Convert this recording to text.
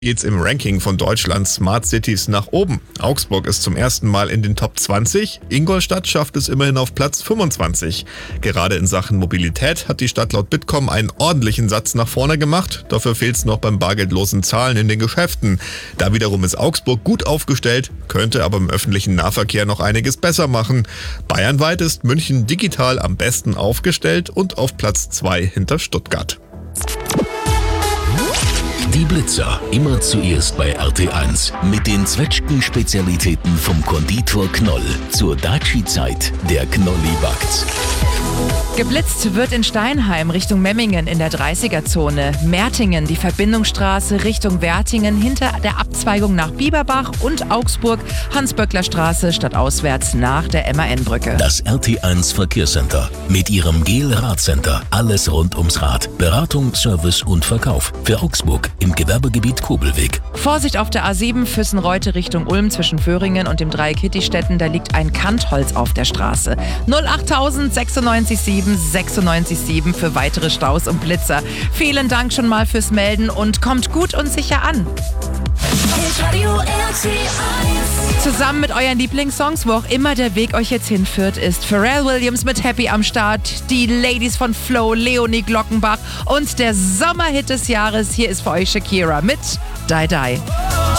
Geht's im Ranking von Deutschlands Smart Cities nach oben. Augsburg ist zum ersten Mal in den Top 20, Ingolstadt schafft es immerhin auf Platz 25. Gerade in Sachen Mobilität hat die Stadt laut Bitkom einen ordentlichen Satz nach vorne gemacht, dafür fehlt's noch beim bargeldlosen Zahlen in den Geschäften. Da wiederum ist Augsburg gut aufgestellt, könnte aber im öffentlichen Nahverkehr noch einiges besser machen. Bayernweit ist München digital am besten aufgestellt und auf Platz 2 hinter Stuttgart. Die Blitzer, immer zuerst bei RT1 mit den Zwetschgen-Spezialitäten vom Konditor Knoll. Zur Daci-Zeit, der Knolli backt's. Geblitzt wird in Steinheim Richtung Memmingen in der 30er-Zone, Mertingen die Verbindungsstraße Richtung Wertingen hinter der Abzweigung nach Bieberbach und Augsburg Hans-Böckler-Straße stadtauswärts nach der MAN-Brücke. Das RT1 Verkehrscenter mit ihrem GEL-Radcenter. Alles rund ums Rad. Beratung, Service und Verkauf. Für Augsburg im Gewerbegebiet Kobelweg. Vorsicht auf der A7 Füssen-Reute Richtung Ulm zwischen Föhringen und dem Dreieck Hittistetten, da liegt ein Kantholz auf der Straße. 08000 96 7 für weitere Staus und Blitzer. Vielen Dank schon mal fürs Melden und kommt gut und sicher an. Zusammen mit euren Lieblingssongs, wo auch immer der Weg euch jetzt hinführt, ist Pharrell Williams mit Happy am Start, die Ladies von Flow, Leonie Glockenbach und der Sommerhit des Jahres. Hier ist für euch Shakira mit Die Die.